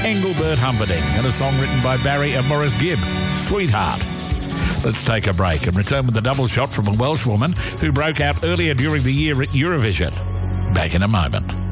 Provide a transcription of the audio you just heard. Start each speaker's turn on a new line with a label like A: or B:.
A: Engelbert Humperdinck, and a song written by Barry and Maurice Gibb, Sweetheart. Let's take a break and return with a double shot from a Welsh woman who broke out earlier during the year at Eurovision. Back in a moment.